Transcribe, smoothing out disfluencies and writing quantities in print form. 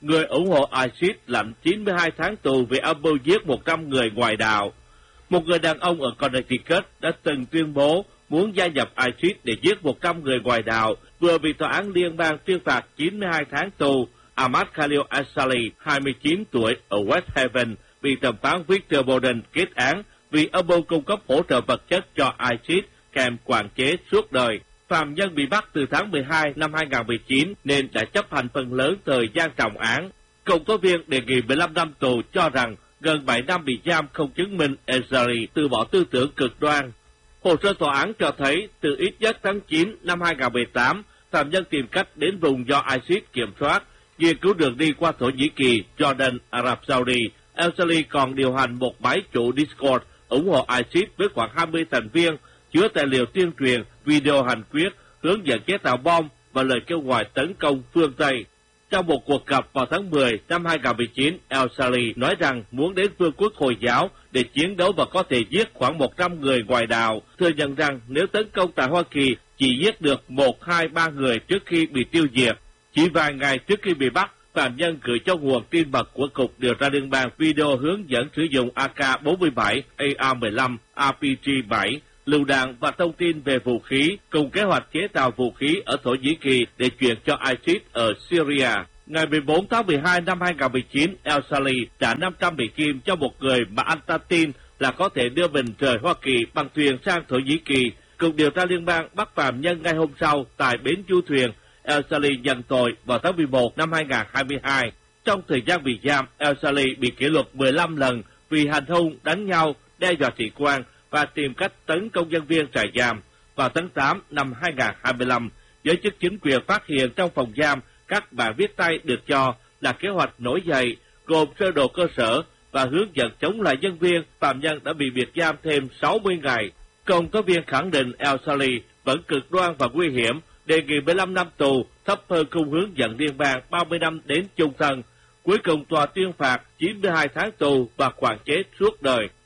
người ủng hộ ISIS lãnh 92 tháng tù vì âm mưu giết 100 người ngoài đạo. Một người đàn ông ở Connecticut đã từng tuyên bố muốn gia nhập ISIS để giết 100 người ngoài đạo, vừa bị tòa án liên bang tuyên phạt 92 tháng tù. Ahmad Khalil Asali, 29 tuổi, ở West Haven, bị thẩm phán Victor Borden kết án vì âm mưu cung cấp hỗ trợ vật chất cho ISIS kèm quản chế suốt đời. Phạm nhân bị bắt từ tháng 12 năm 2019 nên đã chấp hành phần lớn thời gian trọng án. Công tố viên đề nghị 15 năm tù cho rằng gần 7 năm bị giam không chứng minh Asali từ bỏ tư tưởng cực đoan. Hồ sơ tòa án cho thấy từ ít nhất tháng 9 năm 2018, phạm nhân tìm cách đến vùng do ISIS kiểm soát, nghiên cứu đường đi qua Thổ Nhĩ Kỳ, Jordan, Ả Rập Saudi. Asali còn điều hành một máy chủ Discord ủng hộ ISIS với khoảng 20 thành viên, chứa tài liệu tuyên truyền, video hành quyết, hướng dẫn chế tạo bom và lời kêu gọi tấn công phương Tây. Trong một cuộc gặp vào tháng 10 năm 2019, Asali nói rằng muốn đến vương quốc Hồi giáo để chiến đấu và có thể giết khoảng 100 người ngoài đạo, thừa nhận rằng nếu tấn công tại Hoa Kỳ chỉ giết được 1, 2, 3 người trước khi bị tiêu diệt. Chỉ vài ngày trước khi bị bắt, phạm nhân gửi cho nguồn tin mật của Cục Điều tra Liên bang video hướng dẫn sử dụng AK-47, AR-15, RPG-7, lựu đạn và thông tin về vũ khí, cùng kế hoạch chế tạo vũ khí ở Thổ Nhĩ Kỳ để chuyển cho ISIS ở Syria. Ngày 14 tháng 12 năm 2019, Asali trả 500 Mỹ Kim cho một người mà anh ta tin là có thể đưa mình rời Hoa Kỳ bằng thuyền sang Thổ Nhĩ Kỳ. Cục Điều tra Liên bang bắt phạm nhân ngay hôm sau tại bến du thuyền. Asali nhận tội vào tháng 11 năm 2022. Trong thời gian bị giam, Asali bị kỷ luật 15 lần vì hành hung, đánh nhau, đe dọa sĩ quan và tìm cách tấn công nhân viên trại giam. Vào tháng 8 năm 2025, giới chức chính quyền phát hiện trong phòng giam các bản viết tay được cho là kế hoạch nổi dậy, gồm sơ đồ cơ sở và hướng dẫn chống lại nhân viên. Phạm nhân đã bị biệt giam thêm 60 ngày. Công tố viên khẳng định Asali vẫn cực đoan và nguy hiểm, đề nghị 15 năm tù, thấp hơn khung hướng dẫn liên bang 30 năm đến chung thân. Cuối cùng tòa tuyên phạt 92 tháng tù và quản chế suốt đời.